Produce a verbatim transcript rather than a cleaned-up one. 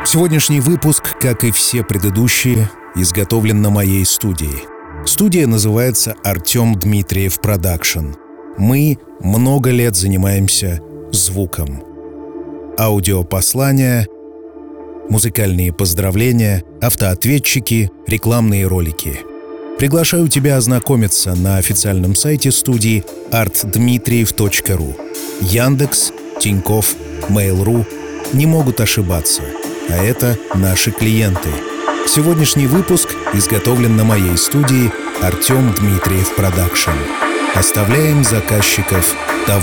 Сегодняшний выпуск, как и все предыдущие, изготовлен на моей студии. Студия называется «Артем Дмитриев Продакшн». Мы много лет занимаемся звуком. Аудиопослания, музыкальные поздравления, автоответчики, рекламные ролики. Приглашаю тебя ознакомиться на официальном сайте студии арт дмитриев точка ру. Яндекс, Тинькофф, Mail.ru не могут ошибаться, а это наши клиенты. Сегодняшний выпуск изготовлен на моей студии «Артем Дмитриев Продакшн». Оставляем заказчиков довольными.